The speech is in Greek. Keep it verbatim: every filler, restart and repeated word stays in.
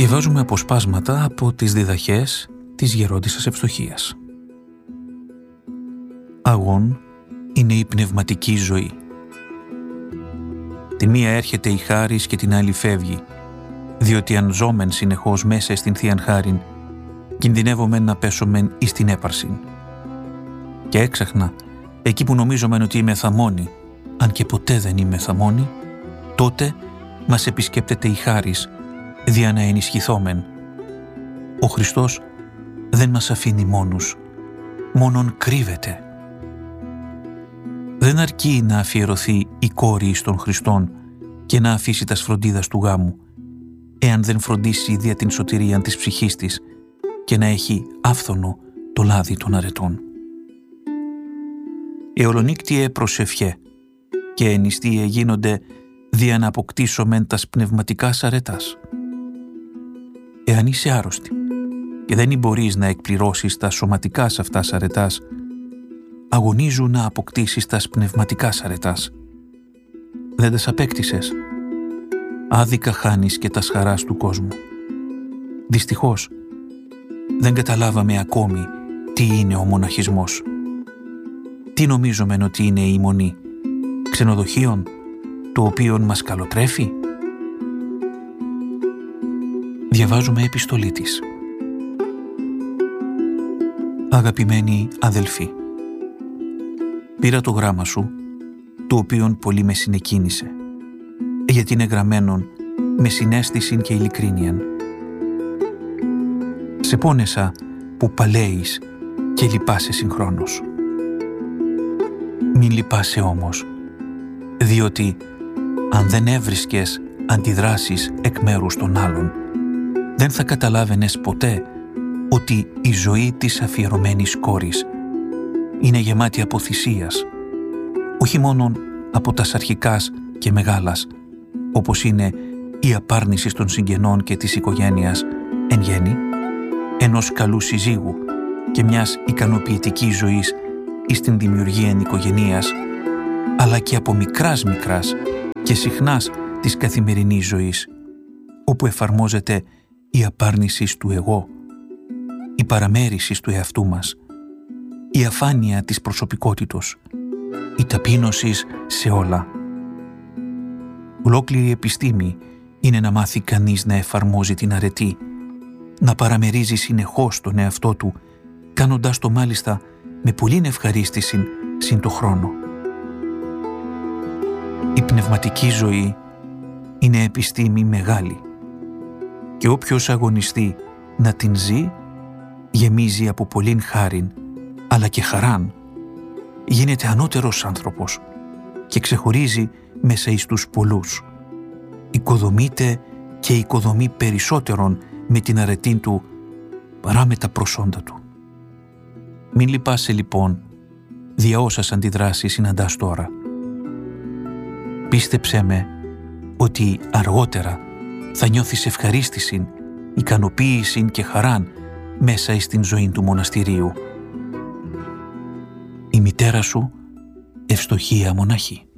Διαβάζουμε αποσπάσματα από τις διδαχές της Γερόντισσας Ευστοχίας. Αγών είναι η πνευματική ζωή. Τη μία έρχεται η χάρις και την άλλη φεύγει, διότι αν ζώμεν συνεχώς μέσα στην Θείαν Χάριν, κινδυνεύομεν να πέσομεν εις την έπαρσιν. Και έξαχνα, εκεί που νομίζομεν ότι είμαι θαμώνη, αν και ποτέ δεν είμαι θαμώνη, τότε μας επισκέπτεται η χάρις, δια να ενισχυθόμεν. Ο Χριστός δεν μας αφήνει μόνους, μόνον κρύβεται. Δεν αρκεί να αφιερωθεί η κόρη εις τον Χριστόν και να αφήσει τας φροντίδας του γάμου, εάν δεν φροντίσει δια την σωτηρίαν της ψυχής της και να έχει άφθονο το λάδι των αρετών. Εολονίκτιε προσευχέ και ενιστίε γίνονται δια να αποκτήσομεν τας πνευματικάς αρετάς. Εάν είσαι άρρωστη και δεν μπορείς να εκπληρώσεις τα σωματικάς αυτάς αρετάς, αγωνίζου να αποκτήσεις τας πνευματικάς αρετάς. Δεν τας απέκτησες, άδικα χάνεις και τας χαράς του κόσμου. Δυστυχώς, δεν καταλάβαμε ακόμη τι είναι ο μοναχισμός. Τι νομίζομεν ότι είναι η μονή, ξενοδοχείον, το οποίον μας καλοτρέφει? Διαβάζουμε επιστολή της. Αγαπημένοι αδελφοί, πήρα το γράμμα σου, το οποίον πολύ με συνεκίνησε, γιατί είναι γραμμένον με συναίσθησιν και ειλικρίνειαν. Σε πόνεσα που παλέεις και λυπάσαι συγχρόνως. Μην λυπάσαι όμως, διότι αν δεν έβρισκες αντιδράσεις εκ μέρους των άλλων, δεν θα καταλάβαινες ποτέ ότι η ζωή της αφιερωμένης κόρης είναι γεμάτη από θυσίας, όχι μόνον από τας αρχικάς και μεγάλας, όπως είναι η απάρνηση των συγγενών και της οικογένειας εν γέννη, ενός καλού συζύγου και μιας ικανοποιητικής ζωής εις την δημιουργία οικογενείας, αλλά και από μικράς μικράς και συχνάς της καθημερινής ζωής, όπου εφαρμόζεται η απάρνηση του εγώ, η παραμέριση του εαυτού μας, η αφάνεια της προσωπικότητος, η ταπείνωση σε όλα. Ολόκληρη επιστήμη είναι να μάθει κανείς να εφαρμόζει την αρετή, να παραμερίζει συνεχώς τον εαυτό του, κάνοντας το μάλιστα με πολλήν ευχαρίστηση συν το χρόνο. Η πνευματική ζωή είναι επιστήμη μεγάλη και όποιος αγωνιστεί να την ζει, γεμίζει από πολλήν χάριν, αλλά και χαράν, γίνεται ανώτερος άνθρωπος και ξεχωρίζει μέσα εις τους πολλούς. Οικοδομείται και οικοδομεί περισσότερον με την αρετήν του παρά με τα προσόντα του. Μην λυπάσαι λοιπόν δια όσας αντιδράσεις συναντάς τώρα. Πίστεψέ με ότι αργότερα θα νιώθεις ευχαρίστηση, ικανοποίηση και χαράν μέσα εις την ζωή του μοναστηρίου. Η μητέρα σου, Ευστοχία μοναχή.